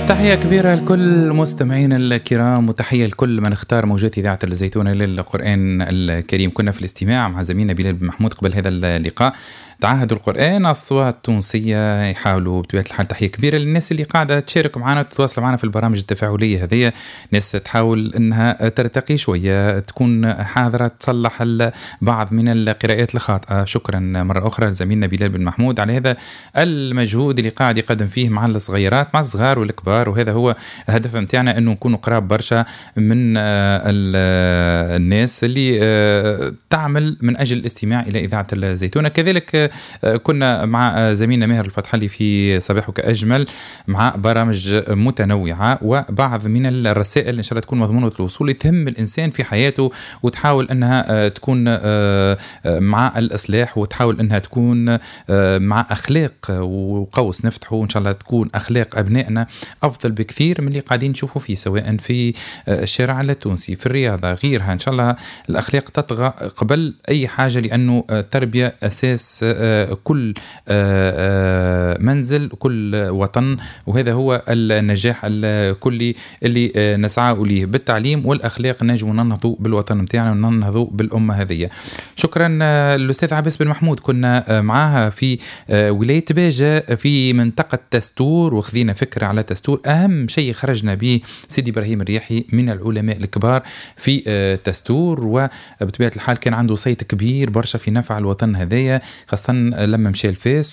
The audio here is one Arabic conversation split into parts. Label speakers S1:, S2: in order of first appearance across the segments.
S1: تحية كبيرة لكل مستمعين الكرام وتحية لكل من اختار موجات إذاعة الزيتونة للقرآن الكريم. كنا في الاستماع مع زميلنا بلال بن محمود قبل هذا اللقاء. تعهدوا القرآن، الأصوات التونسية يحاولوا بطبيعة الحال. تحية كبيرة للناس اللي قاعدة تشارك معنا وتتواصل معنا في البرامج التفاعلية هذه، ناس تحاول أنها ترتقي شوية، تكون حاضرة، تصلح بعض من القراءات الخاطئة. شكرا مرة أخرى لزميلنا بلال بن محمود على هذا المجهود اللي قاعد يقدم فيه مع الصغيرات مع الصغار والكبار، وهذا هو الهدف متاعنا، أنه نكونوا قراب برشا من الناس اللي تعمل من أجل الاستماع إلى إذاعة الزيتونة. كذلك كنا مع زميلنا ماهر الفتحلي في صباحك أجمل مع برامج متنوعة وبعض من الرسائل إن شاء الله تكون مضمونة الوصول تهم الإنسان في حياته، وتحاول أنها تكون مع الإصلاح، وتحاول أنها تكون مع أخلاق وقوس نفتحه، إن شاء الله تكون أخلاق أبنائنا أفضل بكثير من اللي قاعدين نشوفوا فيه، سواء في الشارع التونسي، في الرياضة، غيرها. إن شاء الله الأخلاق تطغى قبل أي حاجة، لأنه التربية أساس كل منزل، كل وطن، وهذا هو النجاح الكلي اللي نسعى إليه. بالتعليم والأخلاق نجو ننهضوا بالوطن متاعنا وننهضوا بالأمة هذه. شكرا للأستاذ عباس بن محمود، كنا معها في ولاية باجة في منطقة تستور، وخذينا فكرة على تستور. أهم شيء خرجنا به سيدي إبراهيم الرياحي من العلماء الكبار في تستور، وبطبيعة الحال كان عنده صيت كبير برشا في نفع الوطن هذايا، خاصة لما مشى الفاس،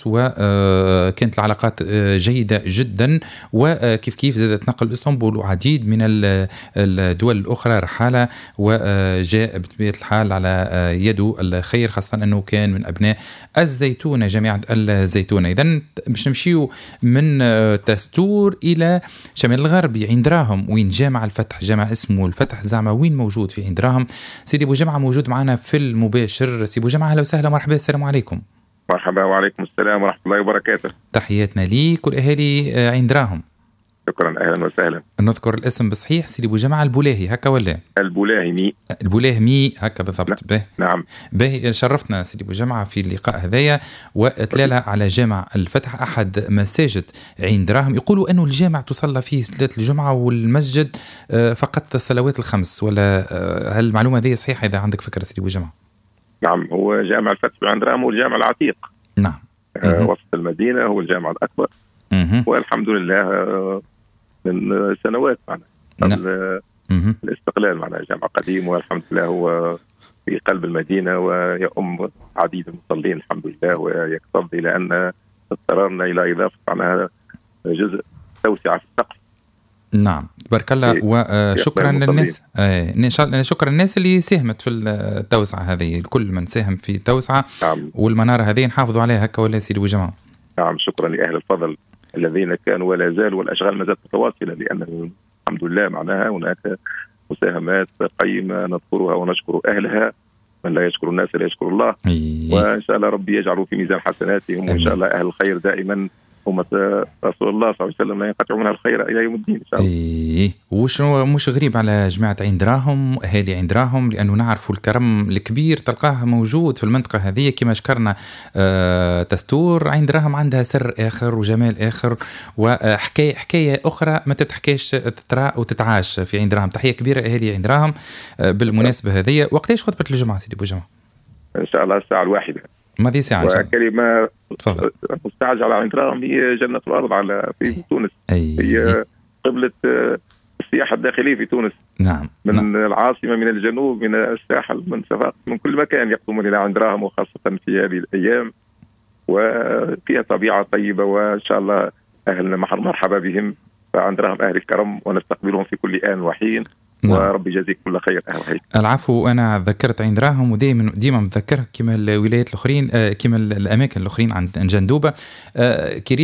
S1: وكانت العلاقات جيدة جدا. وكيف كيف زادت نقل اسطنبول وعديد من الدول الأخرى رحالة، وجاء بطبيعة الحال على يده الخير، خاصة أنه كان من أبناء الزيتونة، جامعة الزيتونة. إذن باش نمشيو من تستور إلى شمال الغربي عند دراهم، وين جامع الفتح، جامع اسمه الفتح زعما، وين موجود في عند دراهم. سيدي أبو جمعة موجود معنا في المباشر. سيدي أبو جمعة أهلا وسهلا، مرحبا، السلام عليكم.
S2: مرحبا وعليكم السلام ورحمة الله وبركاته.
S1: تحياتنا ليك والأهالي عند دراهم.
S2: شكرا، أهلا وسهلا.
S1: نذكر الاسم بصحيح سيدي أبو جمعة البولاهي هكا ولا؟ البولاهمي هكا بالضبط.
S2: نعم.
S1: باهي، شرفتنا سيدي أبو جمعة في اللقاء هذايا، وتلالى على جامع الفتح أحد مساجد عين دراهم. يقولوا أنه الجامع تصلى فيه صلاة الجمعة والمسجد فقط الصلوات الخمس، ولا هل المعلومة هذه صحيحة؟ إذا عندك فكرة سيدي أبو جمعة.
S2: نعم، هو جامع الفتح عين دراهم هو الجامع العتيق.
S1: نعم.
S2: وسط المدينة، هو الجامع الأكبر. والحمد لله من سنوات معنا قبل الاستقلال، معنا جامع قديم، والحمد لله هو في قلب المدينة ويؤم عديد المصلين الحمد لله، ويقتضي إلى أن اضطررنا إلى إضافة معناها جزء توسعة في السقف.
S1: نعم، بارك الله. وشكرا للناس، شكرا للناس اللي ساهمت في التوسعة هذه، كل من ساهم في التوسعة.
S2: نعم.
S1: والمنارة هذه نحافظوا عليها هكا ولا سيدي أبو جماعة؟
S2: نعم، شكرا لأهل الفضل الذين كانوا ولا زالوا، والأشغال ما زالت متواصلة، لأن الحمد لله معناها هناك مساهمات قيمة نذكرها ونشكر أهلها. من لا يشكر الناس لا يشكر الله. وإن شاء الله ربي يجعله في ميزان حسناتهم، وإن شاء الله أهل الخير دائما هم رسول الله صلى الله عليه وسلم لا ينقطع منها الخير إلى يوم الدين إن شاء الله.
S1: وشو مش غريب على جماعة عين دراهم، أهالي عين دراهم، لأنه نعرفوا الكرم الكبير تلقاه موجود في المنطقة هذه. كما شكرنا تستور، عين دراهم عندها سر آخر وجمال آخر، وحكاية أخرى ما تتحكيش، تترى وتتعاش في عين دراهم. تحية كبيرة أهالي عين دراهم. بالمناسبة هذه، وقتاش خطبة الجمعة سيدي أبو جمعة؟
S2: إن شاء الله الساعة 1.
S1: ماذا ساعة؟
S2: وكلمة مستعجلة على عين دراهم هي جنة الأرض في تونس. هي قبلة السياحة الداخلية في تونس.
S1: نعم.
S2: من العاصمة، من الجنوب، من الساحل، من صفاقس، من كل مكان يقدمون إلى عين دراهم، وخاصة في هذه الأيام، وفيها طبيعة طيبة، وإن شاء الله أهلنا مرحبا بهم. فعين دراهم أهل الكرم، ونستقبلهم في كل آن وحين. وربي يجازيك كل خير.
S1: العفو. أنا ذكرت عين دراهم، وديما متذكرها كما الولايات الأخرين، كما الأماكن الأخرين عند جندوبة.